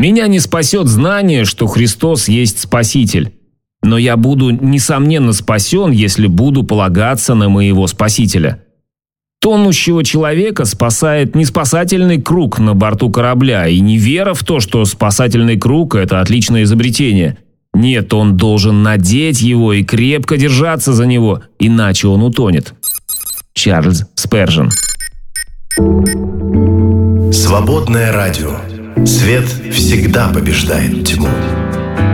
Меня не спасет знание, что Христос есть Спаситель. Но я буду, несомненно, спасен, если буду полагаться на моего Спасителя. Тонущего человека спасает не спасательный круг на борту корабля и не вера в то, что спасательный круг – это отличное изобретение. Нет, он должен надеть его и крепко держаться за него, иначе он утонет. Чарльз Спержен. Свободное радио. Свет всегда побеждает тьму.